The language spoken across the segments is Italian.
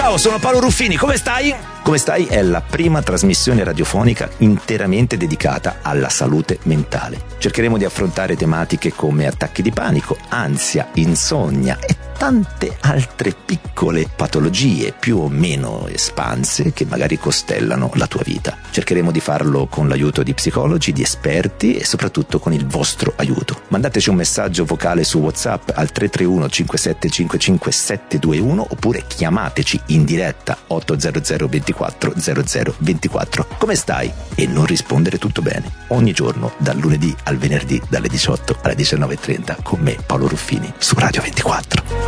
Ciao, sono Paolo Ruffini, come stai? Come stai è la prima trasmissione radiofonica interamente dedicata alla salute mentale. Cercheremo di affrontare tematiche come attacchi di panico, ansia, insonnia e tante altre piccole patologie più o meno espanse che magari costellano la tua vita. Cercheremo di farlo con l'aiuto di psicologi, di esperti e soprattutto con il vostro aiuto. Mandateci un messaggio vocale su WhatsApp al 331 5755 721 oppure chiamateci in diretta 800 24 00 24. Come stai? E non rispondere tutto bene. Ogni giorno dal lunedì al venerdì dalle 18 alle 19:30 con me Paolo Ruffini su Radio 24.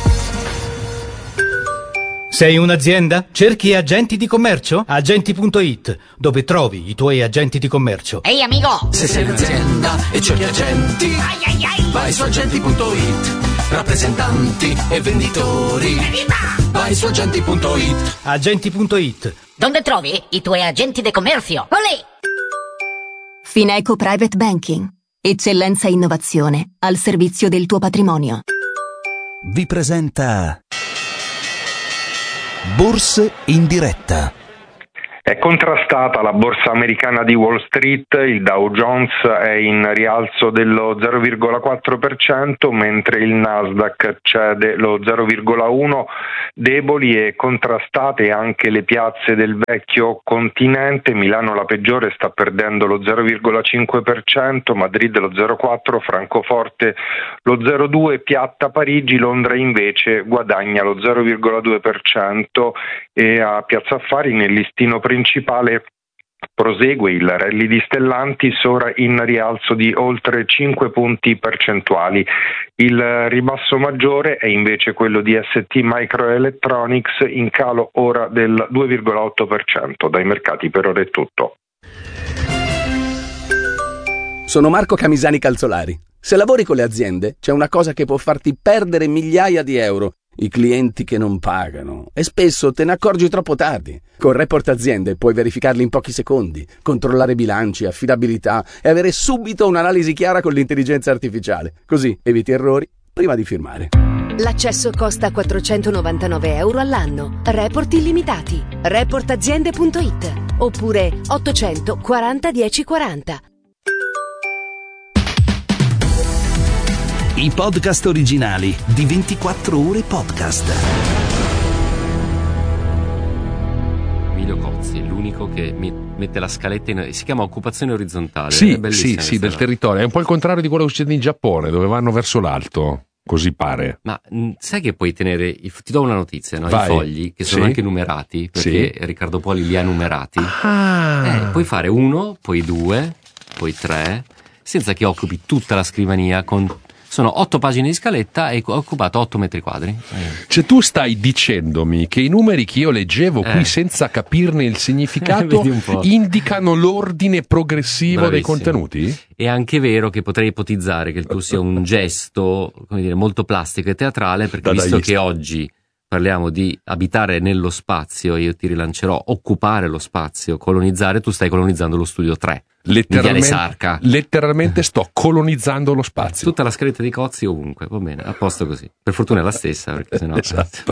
Sei un'azienda? Cerchi agenti di commercio? Agenti.it, dove trovi i tuoi agenti di commercio. Ehi amico! Se sei un'azienda e cerchi agenti, vai su agenti.it. Rappresentanti e venditori, vai su agenti.it. Agenti.it. Dove trovi i tuoi agenti di commercio? Olè! Fineco Private Banking. Eccellenza e innovazione al servizio del tuo patrimonio. Vi presenta Borse in diretta. È contrastata la borsa americana di Wall Street, il Dow Jones è in rialzo dello 0,4%, mentre il Nasdaq cede lo 0,1%, deboli e contrastate anche le piazze del vecchio continente. Milano la peggiore, sta perdendo lo 0,5%, Madrid lo 0,4%, Francoforte lo 0,2%, piatta Parigi, Londra invece guadagna lo 0,2% e a Piazza Affari nel listino principale prosegue il rally di Stellantis, ora in rialzo di oltre 5 punti percentuali. Il ribasso maggiore è invece quello di ST Microelectronics, in calo ora del 2,8%. Dai mercati per ora è tutto. Sono Marco Camisani Calzolari. Se lavori con le aziende, c'è una cosa che può farti perdere migliaia di euro: i clienti che non pagano, e spesso te ne accorgi troppo tardi. Con Report Aziende puoi verificarli in pochi secondi, controllare bilanci, affidabilità e avere subito un'analisi chiara con l'intelligenza artificiale. Così eviti errori prima di firmare. L'accesso costa 499 euro all'anno. Report illimitati. Reportaziende.it oppure 840 1040. I podcast originali di 24 ore podcast. Emilio Cozzi è l'unico che mette la scaletta si chiama occupazione orizzontale. Sì, del territorio. È un po' il contrario di quello che succede in Giappone, dove vanno verso l'alto. Così pare. Ma sai che puoi tenere ti do una notizia, no? I fogli che sono anche numerati, perché Riccardo Poli li ha numerati. Puoi fare 1, poi 2, poi 3, senza che occupi tutta la scrivania. Sono 8 pagine di scaletta e ho occupato 8 metri quadri. Cioè tu stai dicendomi che i numeri che io leggevo qui senza capirne il significato indicano l'ordine progressivo dei contenuti? È anche vero che potrei ipotizzare che il tuo sia un gesto, come dire, molto plastico e teatrale, perché visto che oggi parliamo di abitare nello spazio e io ti rilancerò occupare lo spazio, colonizzare, tu stai colonizzando lo studio 3. Letteralmente sto colonizzando lo spazio. Tutta la scaletta di Cozzi ovunque, va bene, a posto così. Per fortuna è la stessa, perché sennò... Esatto.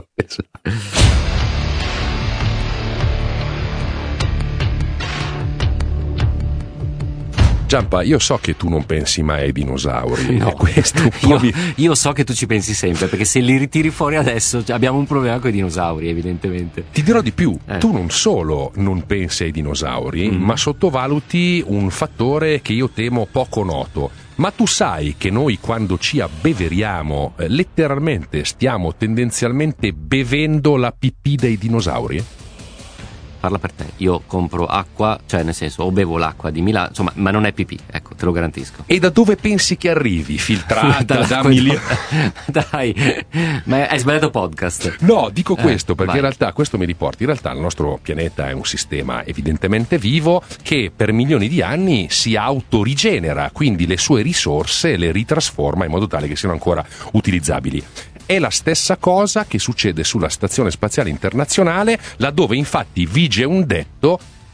Giampa, io so che tu non pensi mai ai dinosauri. No, questo io so che tu ci pensi sempre, perché se li ritiri fuori adesso abbiamo un problema con i dinosauri, evidentemente. Ti dirò di più, tu non solo non pensi ai dinosauri, ma sottovaluti un fattore che io temo poco noto. Ma tu sai che noi quando ci abbeveriamo, letteralmente stiamo tendenzialmente bevendo la pipì dei dinosauri? Parla per te, io compro acqua, cioè nel senso o bevo l'acqua di Milano, insomma, ma non è pipì, ecco, te lo garantisco. E da dove pensi che arrivi? Filtrata da milioni? Dai, ma hai sbagliato podcast. No, dico questo perché in realtà questo mi riporta, in realtà il nostro pianeta è un sistema evidentemente vivo che per milioni di anni si autorigenera, quindi le sue risorse le ritrasforma in modo tale che siano ancora utilizzabili. È la stessa cosa che succede sulla Stazione Spaziale Internazionale, laddove infatti vige un detto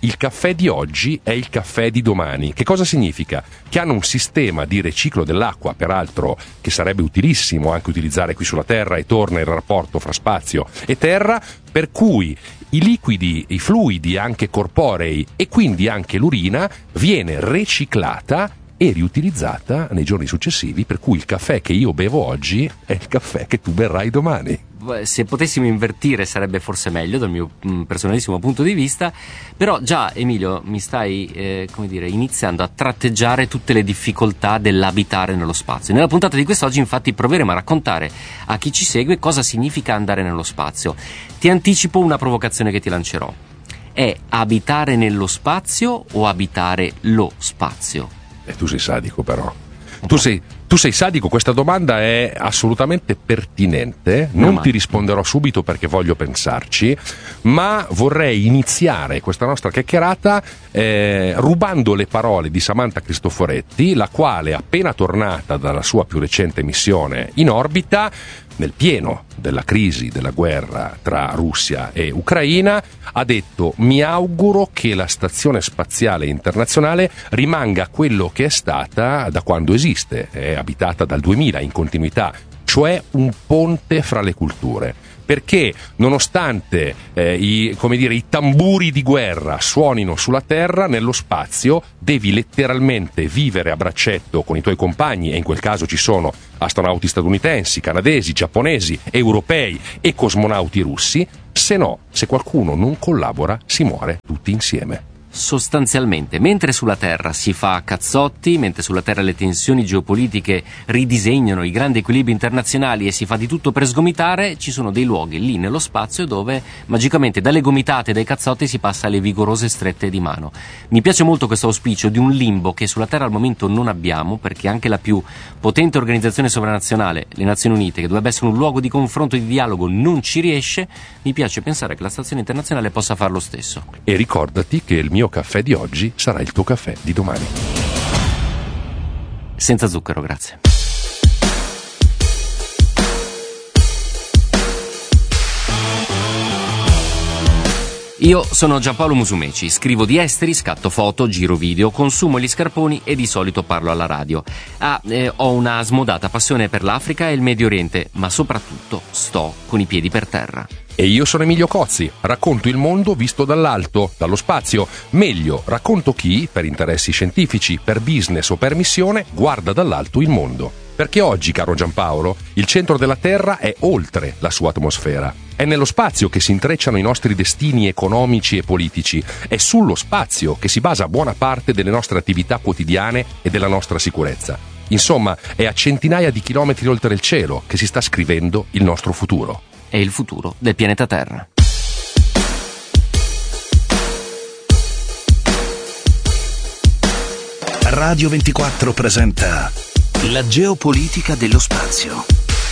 il caffè di oggi è il caffè di domani. Che cosa significa? Che hanno un sistema di riciclo dell'acqua, peraltro che sarebbe utilissimo anche utilizzare qui sulla Terra, e torna il rapporto fra spazio e terra, per cui i liquidi, i fluidi anche corporei e quindi anche l'urina viene riciclata e riutilizzata nei giorni successivi, per cui il caffè che io bevo oggi è il caffè che tu berrai domani. Se potessimo invertire sarebbe forse meglio dal mio personalissimo punto di vista, però già, Emilio, mi stai iniziando a tratteggiare tutte le difficoltà dell'abitare nello spazio. Nella puntata di quest'oggi infatti proveremo a raccontare a chi ci segue cosa significa andare nello spazio. Ti anticipo una provocazione che ti lancerò: è abitare nello spazio o abitare lo spazio? Tu sei sadico, però. Tu sei sadico, questa domanda è assolutamente pertinente, non ti risponderò subito perché voglio pensarci, ma vorrei iniziare questa nostra chiacchierata rubando le parole di Samantha Cristoforetti, la quale, appena tornata dalla sua più recente missione in orbita, nel pieno della crisi della guerra tra Russia e Ucraina, ha detto: mi auguro che la stazione spaziale internazionale rimanga quello che è stata da quando esiste, è abitata dal 2000 in continuità, cioè un ponte fra le culture. Perché nonostante i tamburi di guerra suonino sulla Terra, nello spazio devi letteralmente vivere a braccetto con i tuoi compagni, e in quel caso ci sono astronauti statunitensi, canadesi, giapponesi, europei e cosmonauti russi, se no, se qualcuno non collabora, si muore tutti insieme. Sostanzialmente, mentre sulla Terra si fa a cazzotti, mentre sulla Terra le tensioni geopolitiche ridisegnano i grandi equilibri internazionali e si fa di tutto per sgomitare, ci sono dei luoghi lì nello spazio dove magicamente dalle gomitate e dai cazzotti si passa alle vigorose strette di mano. Mi piace molto questo auspicio di un limbo che sulla Terra al momento non abbiamo, perché anche la più potente organizzazione sovranazionale, le Nazioni Unite, che dovrebbe essere un luogo di confronto e di dialogo, non ci riesce. Mi piace pensare che la stazione internazionale possa fare lo stesso. E ricordati che il mio caffè di oggi sarà il tuo caffè di domani. Senza zucchero, grazie. Io sono Giampaolo Musumeci, scrivo di esteri, scatto foto, giro video, consumo gli scarponi e di solito parlo alla radio. Ho una smodata passione per l'Africa e il Medio Oriente, ma soprattutto sto con i piedi per terra. E io sono Emilio Cozzi, racconto il mondo visto dall'alto, dallo spazio. Meglio, racconto chi, per interessi scientifici, per business o per missione, guarda dall'alto il mondo. Perché oggi, caro Giampaolo, il centro della Terra è oltre la sua atmosfera. È nello spazio che si intrecciano i nostri destini economici e politici. È sullo spazio che si basa buona parte delle nostre attività quotidiane e della nostra sicurezza. Insomma, è a centinaia di chilometri oltre il cielo che si sta scrivendo il nostro futuro. È il futuro del pianeta Terra. Radio 24 presenta la geopolitica dello spazio.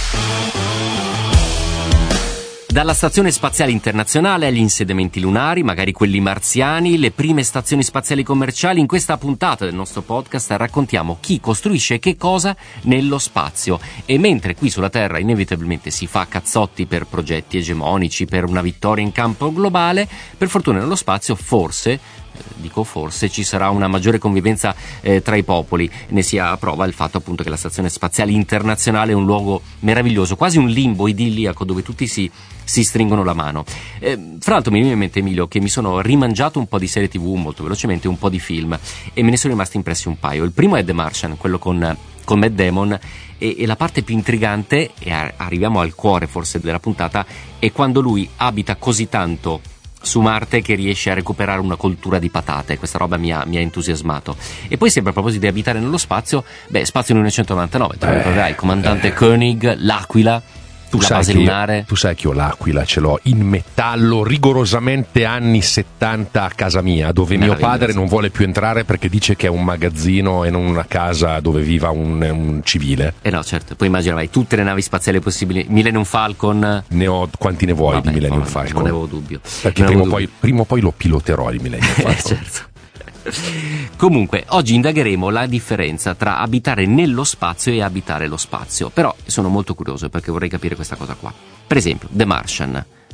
Dalla Stazione Spaziale Internazionale agli insediamenti lunari, magari quelli marziani, le prime stazioni spaziali commerciali, in questa puntata del nostro podcast raccontiamo chi costruisce che cosa nello spazio. E mentre qui sulla Terra inevitabilmente si fa cazzotti per progetti egemonici, per una vittoria in campo globale, per fortuna nello spazio forse ci sarà una maggiore convivenza tra i popoli. Ne sia a prova il fatto appunto che la Stazione Spaziale Internazionale è un luogo meraviglioso, quasi un limbo idilliaco dove tutti si stringono la mano. Fra l'altro mi viene in mente, Emilio, che mi sono rimangiato un po' di serie TV molto velocemente, un po' di film, e me ne sono rimasti impressi un paio. Il primo è The Martian, quello con Matt Damon, e la parte più intrigante, e arriviamo al cuore forse della puntata, è quando lui abita così tanto su Marte che riesce a recuperare una coltura di patate. Questa roba mi ha entusiasmato. E poi sempre a proposito di abitare nello spazio, Spazio 1999, te lo ricorderai, il comandante Koenig, l'Aquila, la base lunare. Tu sai che io l'Aquila ce l'ho in metallo, rigorosamente anni 70 a casa mia, dove mio padre non vuole più entrare perché dice che è un magazzino e non una casa dove viva un civile. No, certo, poi immagina, vai, tutte le navi spaziali possibili. Millennium Falcon ne ho quanti ne vuoi di Millennium Falcon? Non avevo dubbio, perché prima o poi lo piloterò il Millennium Falcon. Certo. Comunque, oggi indagheremo la differenza tra abitare nello spazio e abitare lo spazio. Però sono molto curioso perché vorrei capire questa cosa qua. Per esempio, The Martian.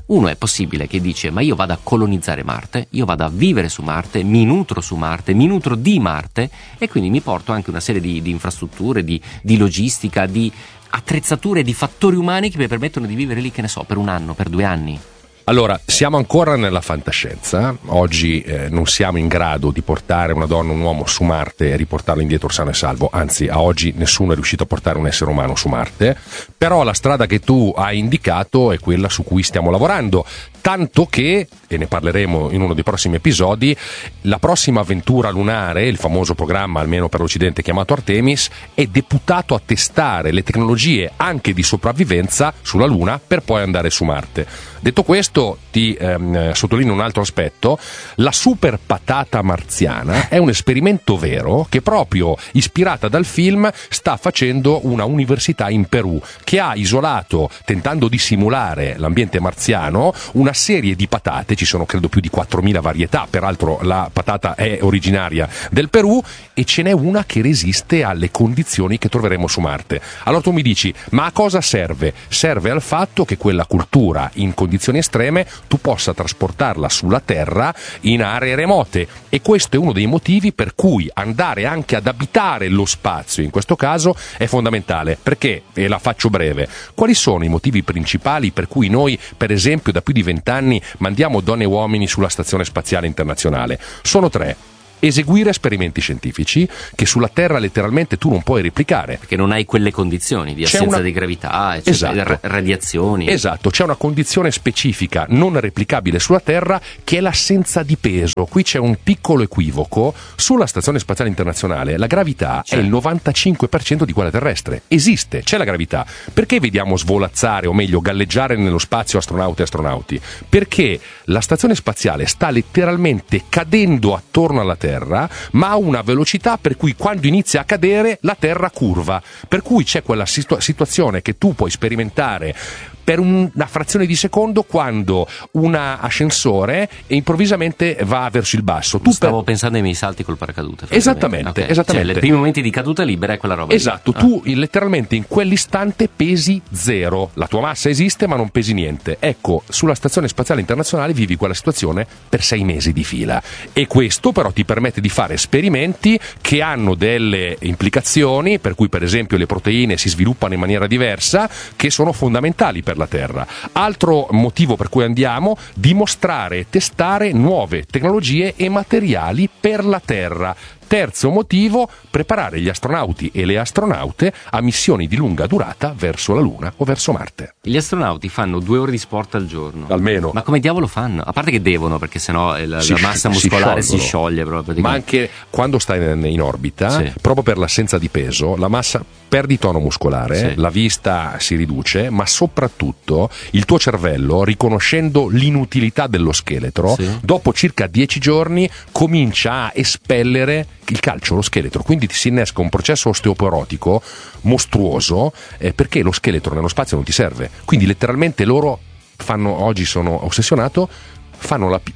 Uno è possibile che dice: ma io vado a colonizzare Marte, io vado a vivere su Marte, mi nutro su Marte, mi nutro di Marte, e quindi mi porto anche una serie di infrastrutture, di logistica, di attrezzature, di fattori umani che mi permettono di vivere lì, che ne so, per 1 anno, per 2 anni. Allora, siamo ancora nella fantascienza. Oggi non siamo in grado di portare una donna o un uomo su Marte e riportarlo indietro sano e salvo. Anzi, a oggi nessuno è riuscito a portare un essere umano su Marte. Però la strada che tu hai indicato è quella su cui stiamo lavorando. Tanto che, e ne parleremo in uno dei prossimi episodi, la prossima avventura lunare, il famoso programma, almeno per l'Occidente, chiamato Artemis, è deputato a testare le tecnologie anche di sopravvivenza sulla Luna per poi andare su Marte. Detto questo, ti sottolineo un altro aspetto: la super patata marziana è un esperimento vero che, proprio ispirata dal film, sta facendo una università in Perù, che ha isolato, tentando di simulare l'ambiente marziano, una serie di patate. Ci sono credo più di 4.000 varietà, peraltro la patata è originaria del Perù, e ce n'è una che resiste alle condizioni che troveremo su Marte. Allora tu mi dici: ma a cosa serve? Serve al fatto che quella cultura in condizioni estreme tu possa trasportarla sulla Terra in aree remote, e questo è uno dei motivi per cui andare anche ad abitare lo spazio in questo caso è fondamentale. Perché, e la faccio breve, quali sono i motivi principali per cui noi, per esempio, da più di 20 anni mandiamo donne e uomini sulla Stazione Spaziale Internazionale? Sono 3. Eseguire esperimenti scientifici che sulla Terra letteralmente tu non puoi replicare, perché non hai quelle condizioni di assenza di gravità, esatto, radiazioni. Esatto, c'è una condizione specifica non replicabile sulla Terra, che è l'assenza di peso. Qui c'è un piccolo equivoco: sulla Stazione Spaziale Internazionale la gravità è il 95% di quella terrestre. Esiste, c'è la gravità. Perché vediamo svolazzare, o meglio galleggiare nello spazio astronauti e astronauti? Perché la Stazione Spaziale sta letteralmente cadendo attorno alla Terra, ma a una velocità per cui quando inizia a cadere la Terra curva, per cui c'è quella situazione che tu puoi sperimentare per una frazione di secondo, quando un ascensore improvvisamente va verso il basso. Stavo pensando ai miei salti col paracadute. Esattamente, okay. Esattamente. Cioè, i primi momenti di caduta libera è quella roba. Esatto, tu letteralmente in quell'istante pesi 0. La tua massa esiste ma non pesi niente. Ecco, sulla Stazione Spaziale Internazionale vivi quella situazione per 6 mesi di fila. E questo però ti permette di fare esperimenti che hanno delle implicazioni, per cui per esempio le proteine si sviluppano in maniera diversa, che sono fondamentali per la Terra. Altro motivo per cui andiamo: dimostrare e testare nuove tecnologie e materiali per la Terra. Terzo motivo: preparare gli astronauti e le astronaute a missioni di lunga durata verso la Luna o verso Marte. Gli astronauti fanno 2 ore di sport al giorno. Almeno. Ma come diavolo fanno? A parte che devono, perché sennò la massa muscolare si scioglie proprio. Ma anche quando stai in orbita, proprio per l'assenza di peso, la massa perdi tono muscolare, la vista si riduce, ma soprattutto il tuo cervello, riconoscendo l'inutilità dello scheletro, dopo circa 10 giorni comincia a espellere il calcio, lo scheletro. Quindi ti si innesca un processo osteoporotico mostruoso, perché lo scheletro nello spazio non ti serve. Quindi letteralmente loro fanno, oggi sono ossessionato, fanno la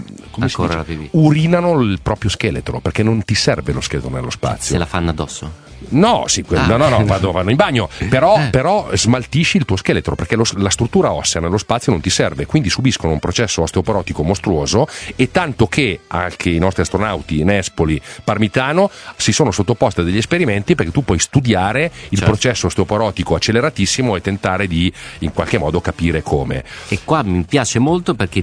urinano il proprio scheletro, perché non ti serve lo scheletro nello spazio. Se la fanno addosso? No, vanno in bagno, però smaltisci il tuo scheletro, perché la struttura ossea nello spazio non ti serve, quindi subiscono un processo osteoporotico mostruoso, e tanto che anche i nostri astronauti Nespoli, Parmitano si sono sottoposti a degli esperimenti, perché tu puoi studiare il processo osteoporotico acceleratissimo e tentare di in qualche modo capire come. E qua mi piace molto perché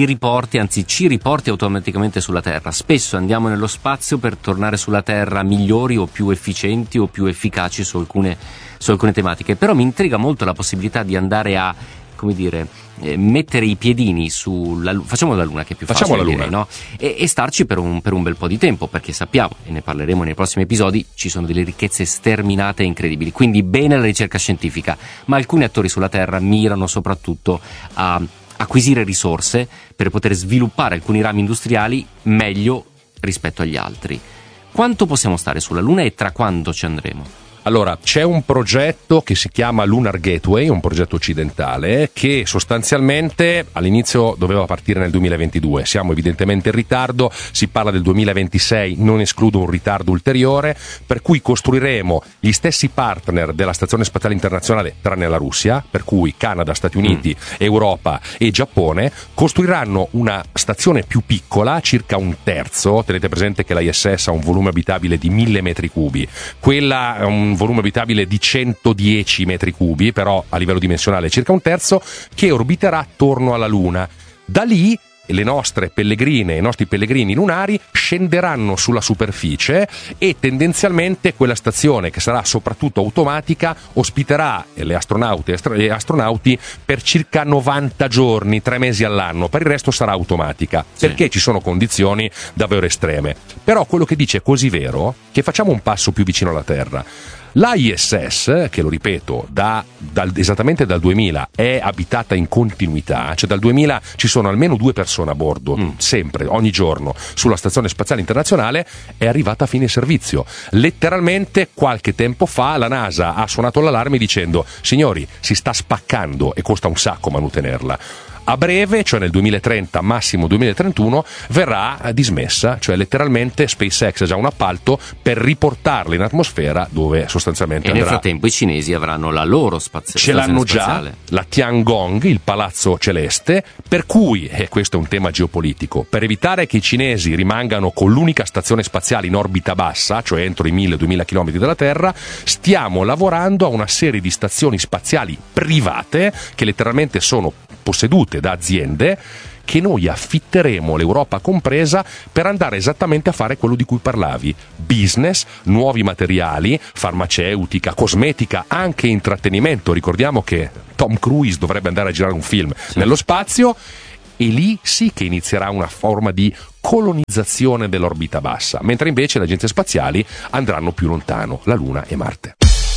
ci riporti automaticamente sulla Terra. Spesso andiamo nello spazio per tornare sulla Terra migliori o più efficienti o più efficaci su alcune tematiche, però mi intriga molto la possibilità di andare a, come dire, mettere i piedini facciamo la Luna, che è più facile, direi, no? E starci per un bel po' di tempo, perché sappiamo, e ne parleremo nei prossimi episodi, ci sono delle ricchezze sterminate e incredibili, quindi bene la ricerca scientifica, ma alcuni attori sulla Terra mirano soprattutto a acquisire risorse per poter sviluppare alcuni rami industriali meglio rispetto agli altri. Quanto possiamo stare sulla Luna e tra quando ci andremo? Allora, c'è un progetto che si chiama Lunar Gateway, un progetto occidentale, che sostanzialmente all'inizio doveva partire nel 2022. Siamo evidentemente in ritardo, si parla del 2026, non escludo un ritardo ulteriore, per cui costruiremo gli stessi partner della Stazione Spaziale Internazionale, tranne la Russia, per cui Canada, Stati Uniti, Europa e Giappone, costruiranno una stazione più piccola, circa un terzo. Tenete presente che l'ISS ha un volume abitabile di 1000 metri cubi, quella ha un volume abitabile di 110 metri cubi, però a livello dimensionale circa un terzo, che orbiterà attorno alla Luna. Da lì i nostri pellegrini lunari scenderanno sulla superficie e tendenzialmente quella stazione, che sarà soprattutto automatica, ospiterà le astronauti e astronauti per circa 90 giorni, 3 mesi all'anno. Per il resto sarà automatica, perché ci sono condizioni davvero estreme. Però quello che dice è così vero che facciamo un passo più vicino alla Terra. La ISS, che lo ripeto, esattamente dal 2000 è abitata in continuità, cioè dal 2000 ci sono almeno 2 persone a bordo, sempre, ogni giorno, sulla Stazione Spaziale Internazionale, è arrivata a fine servizio. Letteralmente qualche tempo fa la NASA ha suonato l'allarme dicendo: signori, si sta spaccando e costa un sacco manutenerla. A breve, cioè nel 2030, massimo 2031, verrà dismessa, cioè letteralmente SpaceX ha già un appalto per riportarla in atmosfera, dove sostanzialmente andrà. E nel frattempo i cinesi avranno la loro stazione spaziale. Ce l'hanno spaziale. Già, la Tiangong, il palazzo celeste, per cui, e questo è un tema geopolitico, per evitare che i cinesi rimangano con l'unica stazione spaziale in orbita bassa, cioè entro i 1000-2000 km dalla Terra, stiamo lavorando a una serie di stazioni spaziali private che letteralmente sono possedute da aziende che noi affitteremo, l'Europa compresa, per andare esattamente a fare quello di cui parlavi: business, nuovi materiali, farmaceutica, cosmetica, anche intrattenimento. Ricordiamo che Tom Cruise dovrebbe andare a girare un film nello spazio, e lì sì che inizierà una forma di colonizzazione dell'orbita bassa, mentre invece le agenzie spaziali andranno più lontano, la Luna e Marte.